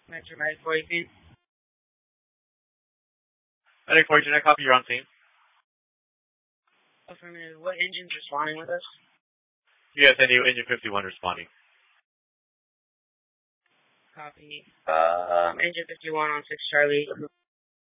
Metro by 40 feet. Medic 42, I copy, you're on scene. Affirmative. What engine's responding with us? Yes, engine 51 responding. Copy. Engine 51 on 6 Charlie.